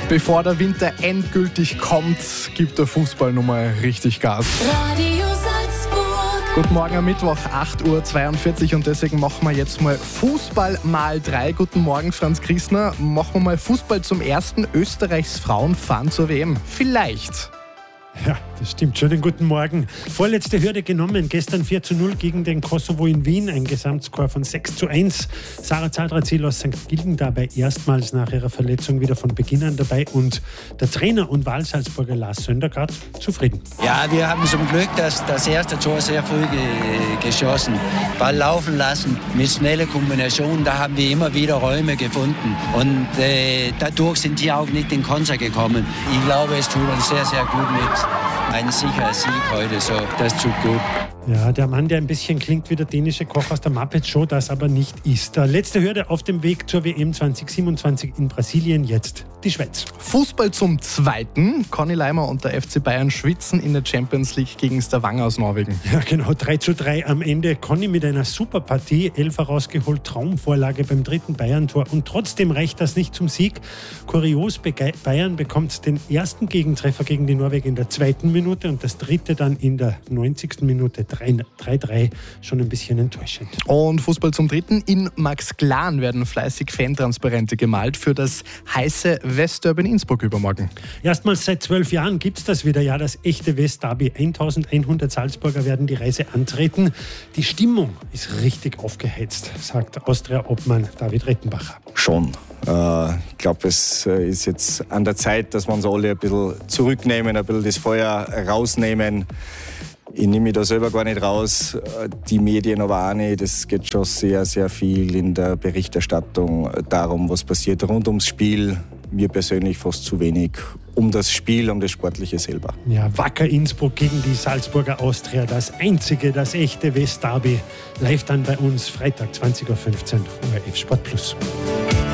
Bevor der Winter endgültig kommt, gibt der Fußball nochmal richtig Gas. Radio Salzburg. Guten Morgen am Mittwoch, 8.42 Uhr und deswegen machen wir jetzt mal Fußball mal 3. Guten Morgen, Franz Christner. Machen wir mal Fußball zum ersten. Österreichs Frauen fahren zur WM. Vielleicht. Ja, das stimmt. Schönen guten Morgen. Vorletzte Hürde genommen. Gestern 4:0 gegen den Kosovo in Wien. Ein Gesamtscore von 6:1. Sarah Zadrazel aus St. Gilgen dabei erstmals nach ihrer Verletzung wieder von Beginn an dabei. Und der Trainer und Wahlsalzburger Lars Söndergaard zufrieden. Ja, wir haben zum Glück das erste Tor sehr früh geschossen. Ball laufen lassen mit schneller Kombination. Da haben wir immer wieder Räume gefunden. Und dadurch sind die auch nicht in Konter gekommen. Ich glaube, es tut uns sehr, sehr gut mit. Ein sicherer Sieg heute, so, das tut gut. Ja, der Mann, der ein bisschen klingt wie der dänische Koch aus der Muppet Show, das aber nicht ist. Letzte Hürde auf dem Weg zur WM 2027 in Brasilien, jetzt die Schweiz. Fußball zum Zweiten. Conny Leimer und der FC Bayern schwitzen in der Champions League gegen Stavanger aus Norwegen. Ja, genau, 3:3 am Ende. Conny mit einer super Partie, 11 rausgeholt, Traumvorlage beim 3. Bayern-Tor und trotzdem reicht das nicht zum Sieg. Kurios, Bayern bekommt den ersten Gegentreffer gegen die Norweger in der 2. Minute und das 3. dann in der 90. Minute. 3:3, schon ein bisschen enttäuschend. Und Fußball zum Dritten. In Max Glan werden fleißig Fantransparente gemalt für das heiße Westderby in Innsbruck übermorgen. Erstmals seit 12 Jahren gibt es das wieder, ja, das echte Westderby. 1100 Salzburger werden die Reise antreten. Die Stimmung ist richtig aufgeheizt, sagt Austria-Obmann David Rettenbacher. Schon. Ich glaube, es ist jetzt an der Zeit, dass wir uns alle ein bisschen zurücknehmen, ein bisschen das Feuer rausnehmen. Ich nehme mich da selber gar nicht raus, die Medien aber auch nicht. Es geht schon sehr, sehr viel in der Berichterstattung darum, was passiert rund ums Spiel. Mir persönlich fast zu wenig um das Spiel, um das Sportliche selber. Ja, Wacker Innsbruck gegen die Salzburger Austria, das einzige, das echte Westderby. Live dann bei uns Freitag 20:15 Uhr auf ORF Sport Plus.